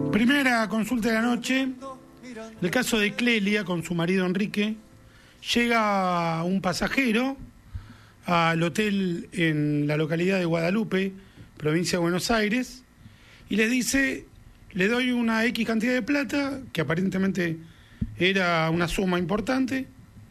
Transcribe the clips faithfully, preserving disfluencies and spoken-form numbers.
Primera consulta de la noche. El caso de Clelia con su marido Enrique. Llega un pasajero al hotel en la localidad de Guadalupe, provincia de Buenos Aires, y les dice: le doy una X cantidad de plata, que aparentemente era una suma importante,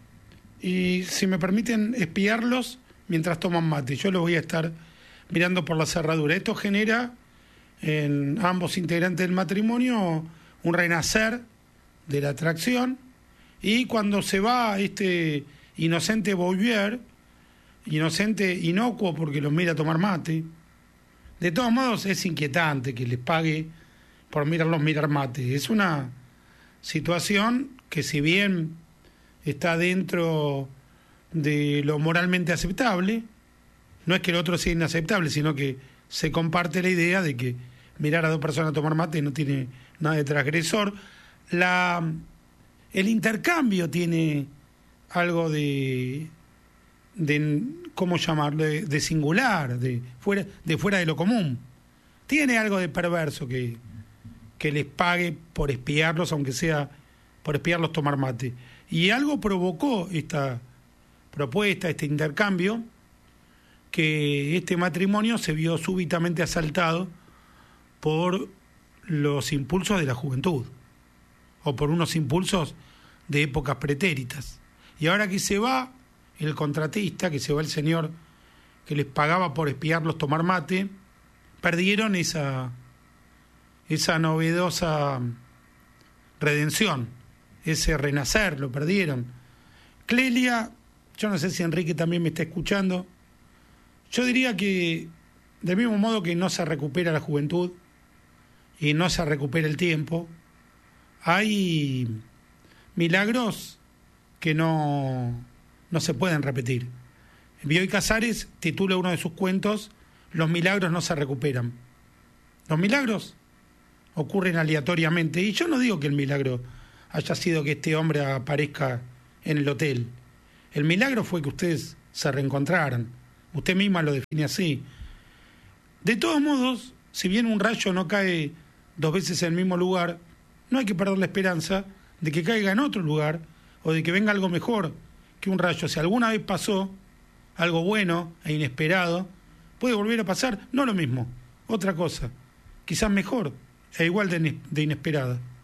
y si me permiten espiarlos mientras toman mate, yo los voy a estar mirando por la cerradura. Esto genera en ambos integrantes del matrimonio un renacer de la atracción, y cuando se va este inocente voyeur, inocente inocuo porque los mira a tomar mate, de todos modos es inquietante que les pague por mirarlos mirar mate. Es una situación que, si bien está dentro de lo moralmente aceptable, no es que el otro sea inaceptable, sino que se comparte la idea de que mirar a dos personas a tomar mate no tiene nada de transgresor. La, el intercambio tiene algo de, de ¿cómo llamarlo?, de, de singular, de fuera, de fuera de lo común. Tiene algo de perverso que, que les pague por espiarlos, aunque sea por espiarlos tomar mate. Y algo provocó esta propuesta, este intercambio, que este matrimonio se vio súbitamente asaltado por los impulsos de la juventud, o por unos impulsos de épocas pretéritas. Y ahora que se va el contratista, que se va el señor que les pagaba por espiarlos tomar mate, perdieron esa, esa novedosa redención, ese renacer, lo perdieron. Clelia, yo no sé si Enrique también me está escuchando, yo diría que del mismo modo que no se recupera la juventud y no se recupera el tiempo, hay milagros que no, no se pueden repetir. Bioy Casares titula uno de sus cuentos: Los milagros no se recuperan. Los milagros ocurren aleatoriamente, y yo no digo que el milagro haya sido que este hombre aparezca en el hotel. El milagro fue que ustedes se reencontraran. Usted misma lo define así. De todos modos, si bien un rayo no cae dos veces en el mismo lugar, no hay que perder la esperanza de que caiga en otro lugar, o de que venga algo mejor que un rayo. Si alguna vez pasó algo bueno e inesperado, puede volver a pasar, no lo mismo, otra cosa, quizás mejor e igual de, de inesperada.